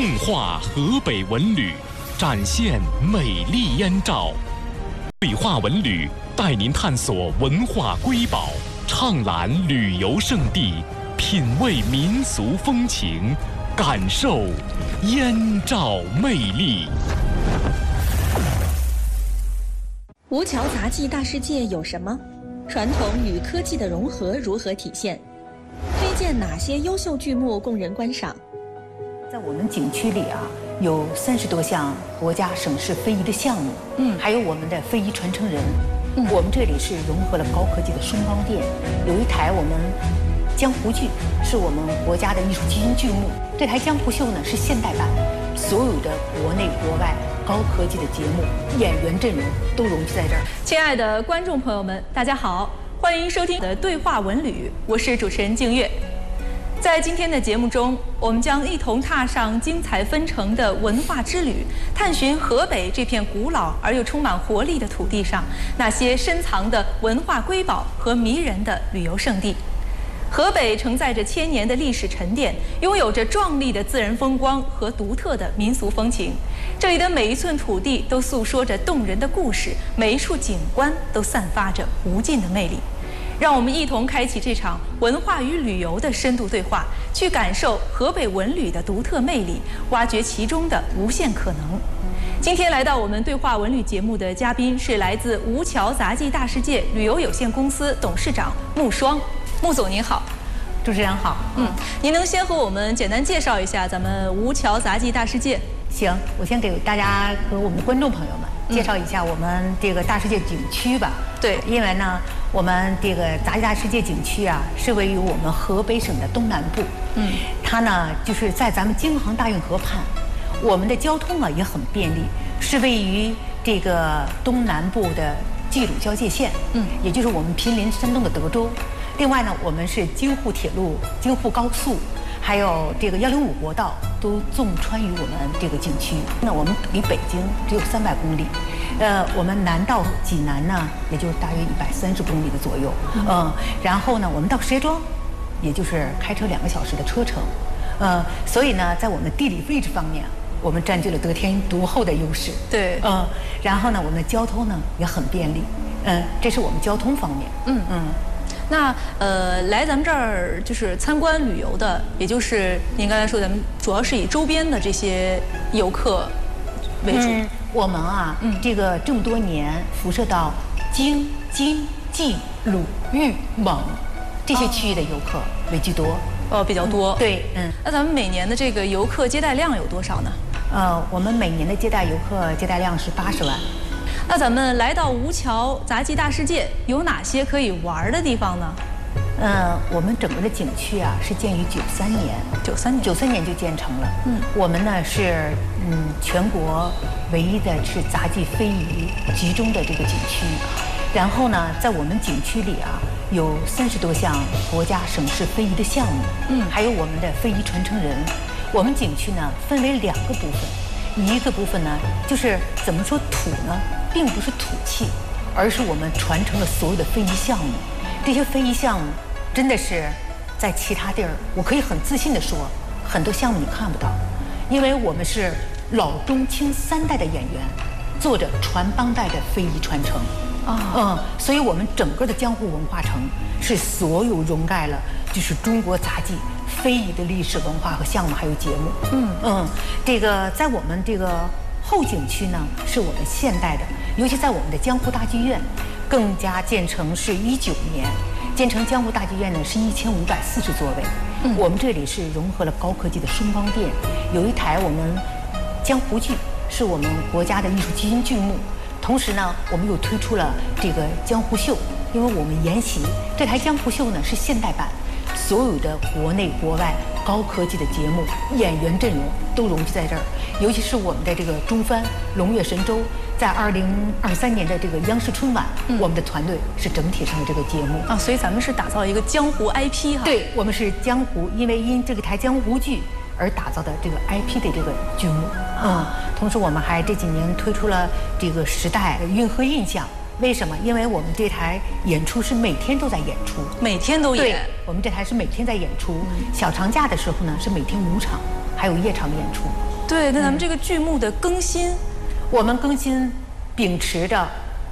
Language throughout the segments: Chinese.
动画河北文旅，展现美丽燕赵。对话文旅带您探索文化瑰宝，畅览旅游胜地，品味民俗风情，感受燕赵魅力。 吴桥杂技大世界有什么？传统与科技的融合如何体现？推荐哪些优秀剧目供人观赏？ 在我们景区里啊，有30多项国家省市非遗的项目，还有我们的非遗传承人。我们这里是融合了高科技的声光电，有一台我们江湖剧，是我们国家的艺术基因剧目。这台江湖秀呢是现代版，所有的国内国外高科技的节目，演员阵容都融聚在这儿。 亲爱的观众朋友们，大家好，欢迎收听的对话文旅，我是主持人静月。在今天的节目中，我们将一同踏上精彩纷呈的文化之旅，探寻河北这片古老而又充满活力的土地上那些深藏的文化瑰宝和迷人的旅游胜地。河北承载着千年的历史沉淀，拥有着壮丽的自然风光和独特的民俗风情。这里的每一寸土地都诉说着动人的故事，每一处景观都散发着无尽的魅力。让我们一同开启这场文化与旅游的深度对话，去感受河北文旅的独特魅力，挖掘其中的无限可能。今天来到我们对话文旅节目的嘉宾是来自吴桥杂技大世界旅游有限公司董事长穆双。穆总您好。 主持人好。 您能先和我们简单介绍一下咱们吴桥杂技大世界？ 行，我先给大家和我们的观众朋友们介绍一下我们这个大世界景区吧。 对， 因为呢，我们这个杂技大世界景区啊，是位于我们河北省的东南部。它呢就是在咱们京杭大运河畔，我们的交通啊也很便利，是位于这个东南部的冀鲁交界线。也就是我们毗邻山东的德州。另外呢，我们是京沪铁路、京沪高速，还有这个105国道都纵穿于我们这个景区。那我们离北京只有300公里，我们南到济南呢，也就大约130公里的左右。然后呢，我们到石家庄，也就是开车2个小时的车程。所以呢，在我们的地理位置方面，我们占据了得天独厚的优势。 对。 然后呢，我们的交通呢也很便利。这是我们交通方面。 那来咱们这儿就是参观旅游的，也就是您刚才说咱们主要是以周边的这些游客为主。 我们啊，这个这么多年辐射到京、津、冀、鲁、豫、蒙这些区域的游客为居多。 比较多。 对， 那咱们每年的这个游客接待量有多少呢？ 我们每年的游客接待量是80万。 那咱们来到吴桥杂技大世界，有哪些可以玩的地方呢？ 我们整个的景区啊是建于93年，93年就建成了。我们呢是全国唯一的是杂技非遗集中的这个景区。然后呢，在我们景区里啊，有30多项国家省市非遗的项目，还有我们的非遗传承人。我们景区呢分为2个部分，一个部分呢就是怎么说土呢，并不是土气，而是我们传承了所有的非遗项目。这些非遗项目真的是在其他地儿，我可以很自信地说，很多项目你看不到，因为我们是老中青3代的演员，做着传帮带的非遗传承。所以我们整个的江湖文化城是所有笼盖了就是中国杂技非遗的历史文化和项目还有节目。这个在我们这个后景区呢，是我们现代的，尤其在我们的江湖大剧院，更加建成是19年，建成江湖大剧院呢是1540座位。我们这里是融合了高科技的声光电，有一台我们江湖剧，是我们国家的艺术基因剧目。同时呢，我们又推出了这个江湖秀，因为我们沿袭这台江湖秀呢是现代版，所有的国内国外高科技的节目，演员阵容都融聚在这儿。尤其是我们的这个中翻龙跃神州，在2023年的这个央视春晚，我们的团队是整体上的这个节目所以咱们是打造一个江湖 IP 哈。 对，我们是江湖，因这个台江湖剧而打造的这个 IP 的这个剧目。同时我们还这几年推出了这个时代运河印象。为什么？因为我们这台演出是每天都在演出， 每天都演。 对，我们这台是每天在演出。小长假的时候呢，是每天5场，还有夜场演出。 对，那咱们这个剧目的更新， 我们更新秉持着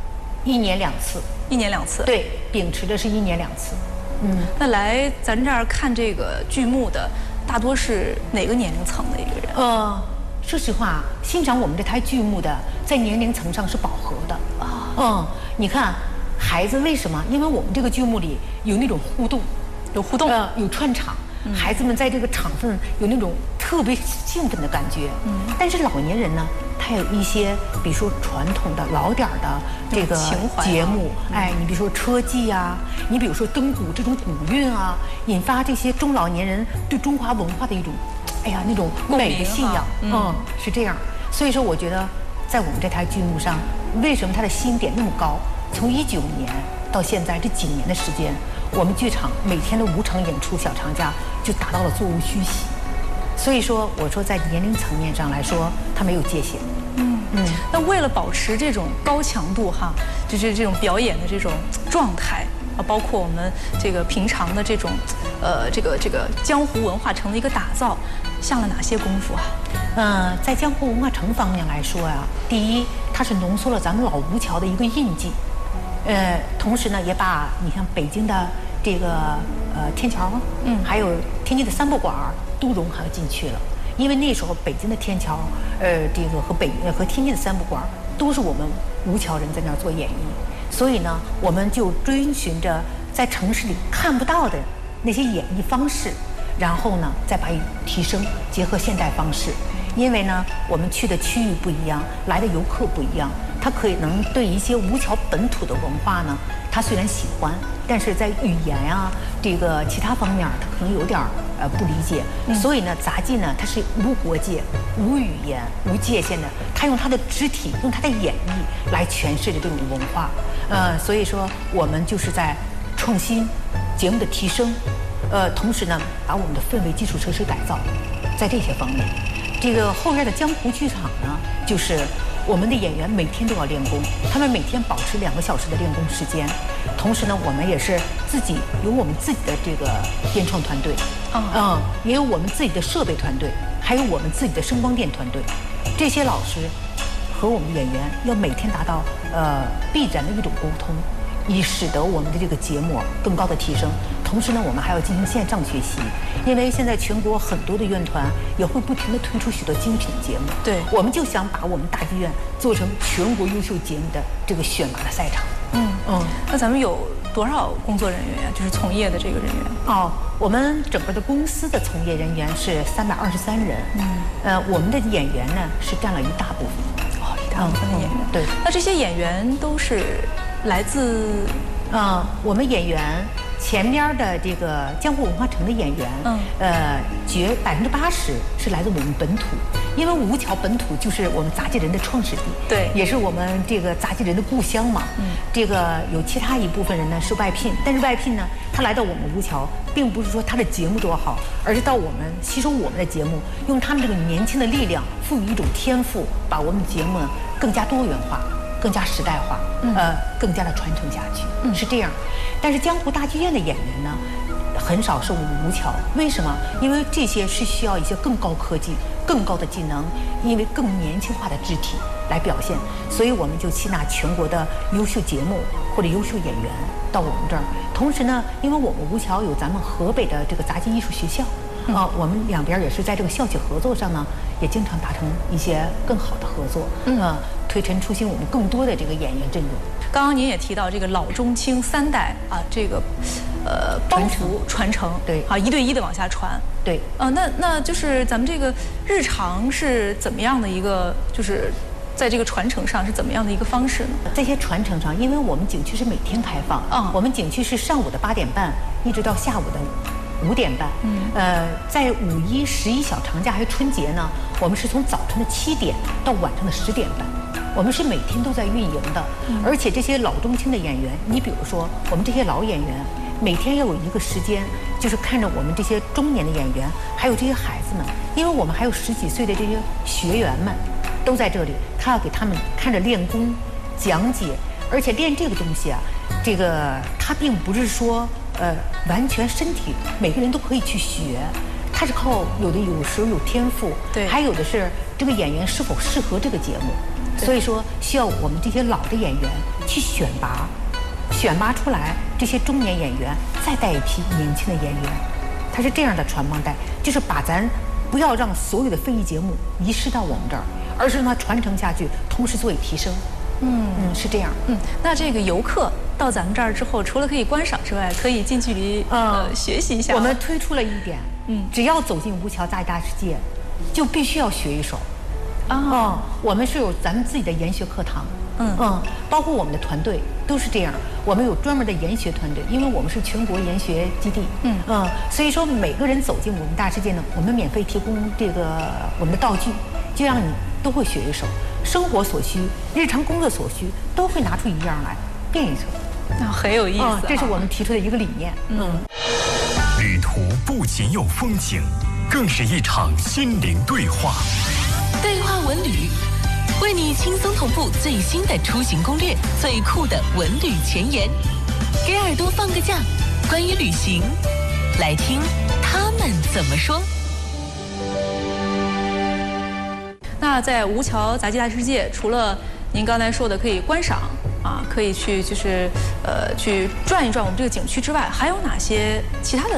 1年2次 ，1年2次。 对，秉持的是1年2次。 那来咱这儿看这个剧目的，大多是哪个年龄层的一个人？ 说实话，欣赏我们这台剧目的，在年龄层上是饱和的啊。你看，孩子为什么？因为我们这个剧目里有那种互动， 有互动， 有串场，孩子们在这个场份有那种特别兴奋的感觉。但是老年人呢，他有一些，比如说传统的老点儿的这个节目，你比如说车技啊，你比如说灯鼓这种鼓韵啊，引发这些中老年人对中华文化的一种。那种美的信仰，是这样。所以说，我觉得在我们这台剧目上，为什么它的吸引点那么高？从19年到现在这几年的时间，我们剧场每天的5场演出小长假就达到了座无虚席。所以说，我说在年龄层面上来说，它没有界限。 那为了保持这种高强度就是这种表演的这种状态。包括我们这个平常的这种，这个江湖文化城的一个打造，下了哪些功夫啊？ 在江湖文化城方面来说呀，第一，它是浓缩了咱们老吴桥的一个印记，同时呢，也把你像北京的这个天桥，还有天津的三不管都融合进去了。因为那时候北京的天桥，这个和天津的三不管都是我们吴桥人在那儿做演绎。所以呢，我们就遵循着在城市里看不到的那些演绎方式，然后呢，再把它提升，结合现代方式。因为呢，我们去的区域不一样，来的游客不一样，他可能对一些吴桥本土的文化呢，他虽然喜欢，但是在语言啊这个其他方面，他可能有点不理解。所以呢，杂技呢，它是无国界、无语言、无界限的，他用他的肢体，用他的演绎来诠释的这种文化。所以说我们就是在创新节目的提升，同时呢，把我们的氛围基础设施改造，在这些方面。这个后院的江湖剧场呢，就是我们的演员每天都要练功，他们每天保持2个小时的练功时间。同时呢，我们也是有我们自己的这个编创团队，也有我们自己的设备团队，还有我们自己的声光电团队。这些老师和我们演员要每天达到必然的一种沟通，以使得我们的这个节目更高的提升。同时呢，我们还要进行线上学习，因为现在全国很多的院团也会不停地推出许多精品的节目。 对， 我们就想把我们大剧院做成全国优秀节目的这个选拔的赛场。 那咱们有多少工作人员呀？就是从业的这个人员？ 我们整个的公司的从业人员是323人。我们的演员呢是占了一大部分。 一大部分的演员。对。那这些演员都是来自我们演员前边的这个江湖文化城的演员，80%是来自我们本土，因为吴桥本土就是我们杂技人的创始地， 对， 也是我们这个杂技人的故乡嘛。这个有其他一部分人呢是外聘，但是外聘呢，他来到我们吴桥，并不是说他的节目多好，而是到我们吸收我们的节目，用他们这个年轻的力量，赋予一种天赋，把我们节目呢更加多元化。更加时代化，更加的传承下去，是这样。但是江湖大剧院的演员呢，很少是我们吴桥。为什么？因为这些是需要一些更高科技、更高的技能，因为更年轻化的肢体来表现，所以我们就吸纳全国的优秀节目或者优秀演员到我们这儿。同时呢，因为我们吴桥有咱们河北的这个杂技艺术学校，我们两边也是在这个校企合作上呢，也经常达成一些更好的合作，推陈出新我们更多的这个演员阵容。 刚刚您也提到这个老中青3代这个包袱传承， 对 1对1的往下传， 对那就是咱们这个日常是怎么样的一个，就是在这个传承上是怎么样的一个方式呢？ 这些传承上，因为我们景区是每天开放，我们景区是上午的8点半一直到下午的5点半，在5一、11小长假还有春节呢，我们是从早晨的7点到晚上的10点半。我们是每天都在运营的，而且这些老中青的演员，你比如说我们这些老演员，每天要有一个时间，就是看着我们这些中年的演员，还有这些孩子们，因为我们还有10几岁的这些学员们，都在这里，他要给他们看着练功、讲解，而且练这个东西啊，这个他并不是说完全身体每个人都可以去学。 它是靠有时候有天赋， 对， 还有的是这个演员是否适合这个节目，所以说需要我们这些老的演员去选拔出来这些中年演员，再带一批年轻的演员，它是这样的传帮带，就是把咱不要让所有的非遗节目遗失到我们这儿，而是让它传承下去，同时做以提升。是这样。 那这个游客到咱们这儿之后，除了可以观赏之外，可以近距离学习一下。 我们推出了一点，只要走进吴桥杂技大世界，就必须要学一手。我们是有咱们自己的研学课堂。包括我们的团队都是这样，我们有专门的研学团队，因为我们是全国研学基地。所以说每个人走进我们大世界呢，我们免费提供这个我们的道具，就让你都会学一手，生活所需、日常工作所需都会拿出一样来变一手。 那很有意思。 这是我们提出的一个理念。 旅途不仅有风景，更是一场心灵对话。 对话文旅，为你轻松同步最新的出行攻略，最酷的文旅前沿，给耳朵放个假。关于旅行，来听他们怎么说。 那在吴桥杂技大世界，除了您刚才说的可以观赏可以去去转一转我们这个景区之外，还有哪些其他的